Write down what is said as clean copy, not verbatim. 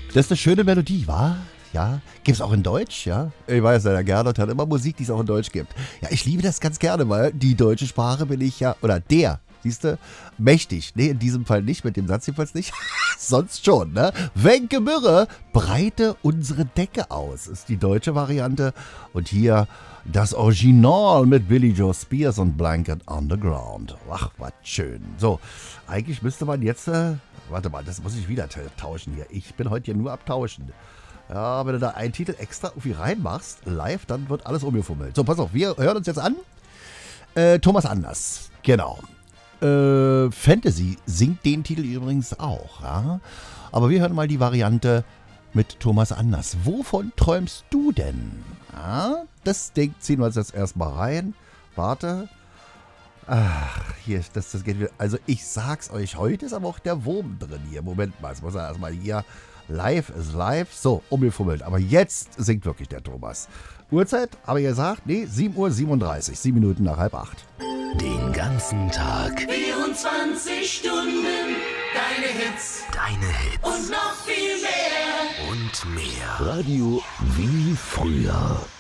Das ist eine schöne Melodie, wa? Ja, gibt's auch in Deutsch, ja? Ich weiß ja, der Gernot hat immer Musik, die es auch in Deutsch gibt. Ja, ich liebe das ganz gerne, weil die deutsche Sprache bin ich ja, oder siehst du, mächtig. Nee, in diesem Fall nicht, mit dem Satz jedenfalls nicht. Sonst schon, ne? Wenke Mürre, breite unsere Decke aus, ist die deutsche Variante. Und hier das Original mit Billy Joe Spears und Blanket on the Ground. Ach, was schön. So, eigentlich müsste man jetzt, warte mal, das muss ich wieder tauschen hier. Ich bin heute hier nur abtauschen. Ja, wenn du da einen Titel extra irgendwie reinmachst, live, dann wird alles umgefummelt. So, pass auf, wir hören uns jetzt an. Thomas Anders, genau. Fantasy singt den Titel übrigens auch, ja? Aber wir hören mal die Variante mit Thomas Anders. Wovon träumst du denn? Ja, das Ding ziehen wir uns jetzt erstmal rein. Warte. Ach, hier, das geht wieder. Also ich sag's euch, heute ist aber auch der Wurm drin hier. Moment mal, jetzt muss er erstmal hier. Live ist live. So, umgefummelt. Aber jetzt singt wirklich der Thomas. Uhrzeit, habe ich gesagt? Nee, 7:37 Uhr. 7 Minuten nach 7:30. Den ganzen Tag. 24 Stunden. Deine Hits. Deine Hits. Und noch viel mehr. Und mehr. Radio wie früher.